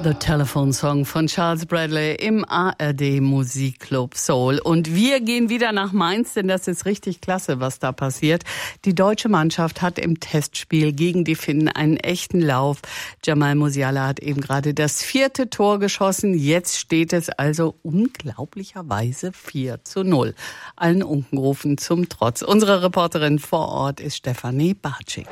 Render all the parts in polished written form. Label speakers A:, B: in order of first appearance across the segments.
A: The Telephone Song von Charles Bradley im ARD Musikclub Soul. Und wir gehen wieder nach Mainz, denn das ist richtig klasse, was da passiert. Die deutsche Mannschaft hat im Testspiel gegen die Finnen einen echten Lauf. Jamal Musiala hat eben gerade das 4. Tor geschossen. Jetzt steht es also unglaublicherweise 4:0. Allen Unkenrufen zum Trotz. Unsere Reporterin vor Ort ist Stefanie Bartschik.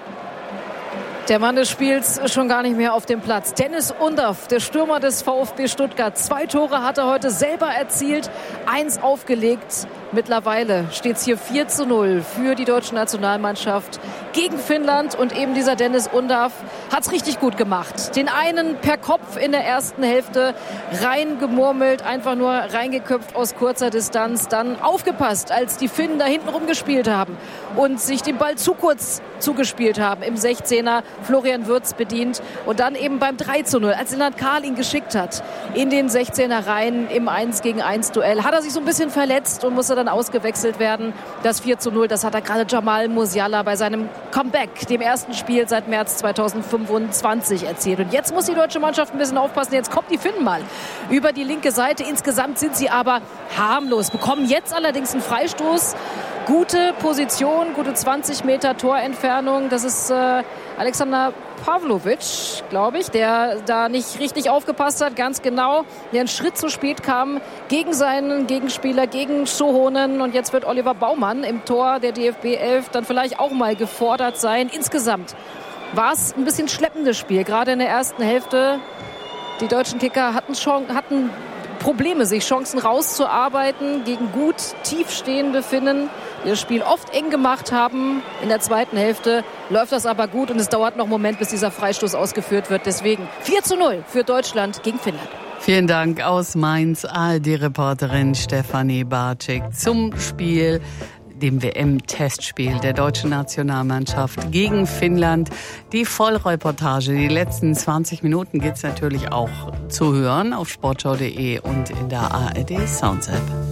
B: Der Mann des Spiels schon gar nicht mehr auf dem Platz. Dennis Undaff, der Stürmer des VfB Stuttgart. 2 Tore hat er heute selber erzielt, 1 aufgelegt. Mittlerweile steht es hier 4:0 für die deutsche Nationalmannschaft gegen Finnland. Und eben dieser Dennis Undaff hat es richtig gut gemacht. Den einen per Kopf in der ersten Hälfte reingemurmelt, einfach nur reingeköpft aus kurzer Distanz. Dann aufgepasst, als die Finnen da hinten rumgespielt haben und sich den Ball zu kurz zugespielt haben. Im 16er Florian Wirtz bedient. Und dann eben beim 3:0, als Lennart Kahl ihn geschickt hat, in den 16er rein im 1-gegen-1 Duell, hat er sich so ein bisschen verletzt und musste dann ausgewechselt werden. Das 4:0, das hat er gerade Jamal Musiala bei seinem Comeback, dem ersten Spiel seit März 2025 erzielt. Und jetzt muss die deutsche Mannschaft ein bisschen aufpassen. Jetzt kommt die Finnen mal über die linke Seite. Insgesamt sind sie aber harmlos. Bekommen jetzt allerdings einen Freistoß. Gute Position, gute 20 Meter Torentfernung. Das ist Alexander Pavlovic, glaube ich, der da nicht richtig aufgepasst hat, ganz genau, der einen Schritt zu spät kam gegen seinen Gegenspieler, gegen Sohonen. Und jetzt wird Oliver Baumann im Tor der DFB 11 dann vielleicht auch mal gefordert sein. Insgesamt war es ein bisschen schleppendes Spiel, gerade in der ersten Hälfte. Die deutschen Kicker hatten Probleme, sich Chancen rauszuarbeiten gegen gut tiefstehende Finnen, die das Spiel oft eng gemacht haben. In der zweiten Hälfte läuft das aber gut und es dauert noch einen Moment, bis dieser Freistoß ausgeführt wird. Deswegen 4:0 für Deutschland gegen Finnland.
A: Vielen Dank aus Mainz, ARD-Reporterin Stefanie Bartschik zum Spiel, dem WM-Testspiel der deutschen Nationalmannschaft gegen Finnland. Die Vollreportage, die letzten 20 Minuten gibt's natürlich auch zu hören auf sportschau.de und in der ARD Sounds App.